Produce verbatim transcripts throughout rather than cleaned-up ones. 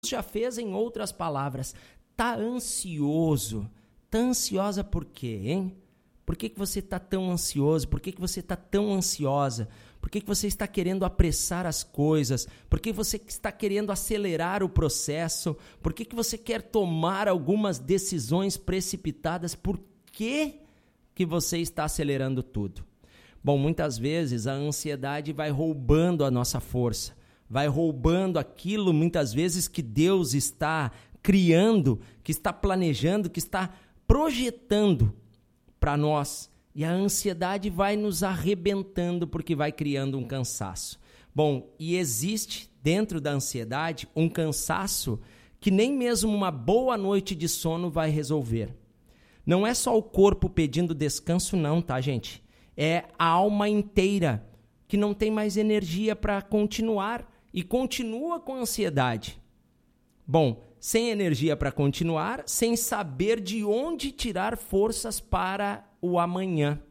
já fez em outras palavras. Tá ansioso? Tá ansiosa por quê, hein? Por que, que você está tão ansioso? Por que, que você está tão ansiosa? Por que, que você está querendo apressar as coisas? Por que você está querendo acelerar o processo? Por que, que você quer tomar algumas decisões precipitadas? Por que, que você está acelerando tudo? Bom, muitas vezes a ansiedade vai roubando a nossa força, vai roubando aquilo, muitas vezes, que Deus está criando, que está planejando, que está projetando para nós. E a ansiedade vai nos arrebentando porque vai criando um cansaço. Bom, e existe dentro da ansiedade um cansaço que nem mesmo uma boa noite de sono vai resolver. Não é só o corpo pedindo descanso não, tá, gente? É a alma inteira que não tem mais energia para continuar e continua com ansiedade. Bom, sem energia para continuar, sem saber de onde tirar forças para o amanhã.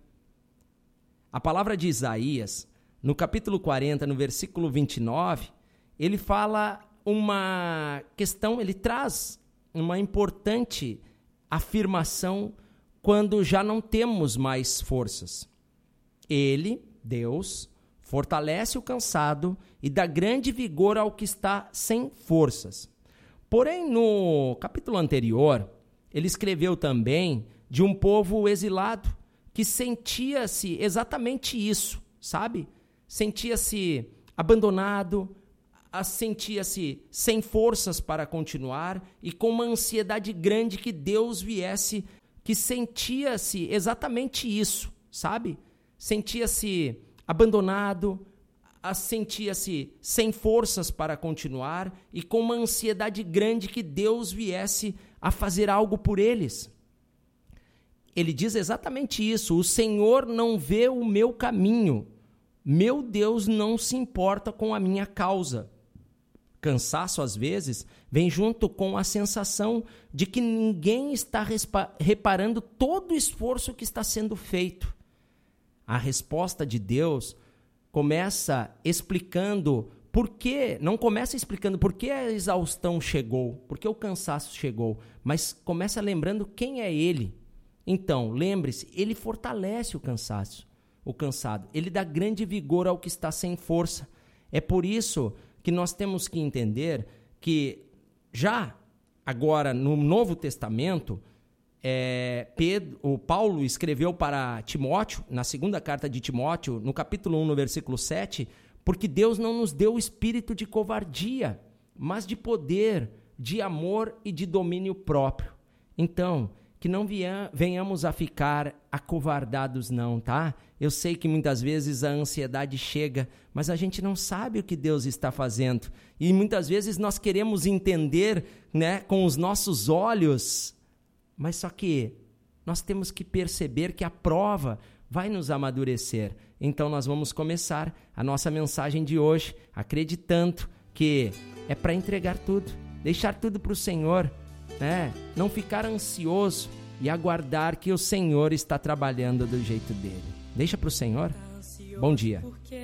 A palavra de Isaías, no capítulo quarenta, no versículo vinte e nove, ele fala uma questão, ele traz uma importante afirmação quando já não temos mais forças. Ele, Deus, fortalece o cansado e dá grande vigor ao que está sem forças. Porém, no capítulo anterior, ele escreveu também de um povo exilado que sentia-se exatamente isso, sabe? Sentia-se abandonado, sentia-se sem forças para continuar e com uma ansiedade grande que Deus viesse, que sentia-se exatamente isso, sabe? Sentia-se abandonado, sentia-se sem forças para continuar e com uma ansiedade grande que Deus viesse a fazer algo por eles. Ele diz exatamente isso: o Senhor não vê o meu caminho, meu Deus não se importa com a minha causa. Cansaço, às vezes, vem junto com a sensação de que ninguém está reparando todo o esforço que está sendo feito. A resposta de Deus começa explicando por que, não começa explicando por que a exaustão chegou, por que o cansaço chegou, mas começa lembrando quem é Ele. Então, lembre-se, Ele fortalece o cansaço, o cansado, Ele dá grande vigor ao que está sem força. É por isso que nós temos que entender que já agora no Novo Testamento, É, Pedro, o Paulo escreveu para Timóteo, na segunda carta de Timóteo, no capítulo um, no versículo sete, porque Deus não nos deu o espírito de covardia, mas de poder, de amor e de domínio próprio. Então, que não venhamos a ficar acovardados não, tá? Eu sei que muitas vezes a ansiedade chega, mas a gente não sabe o que Deus está fazendo. E muitas vezes nós queremos entender, né, com os nossos olhos. Mas só que nós temos que perceber que a prova vai nos amadurecer. Então nós vamos começar a nossa mensagem de hoje acreditando que é para entregar tudo, deixar tudo para o Senhor, né? Não ficar ansioso e aguardar que o Senhor está trabalhando do jeito dele. Deixa para o Senhor. Bom dia.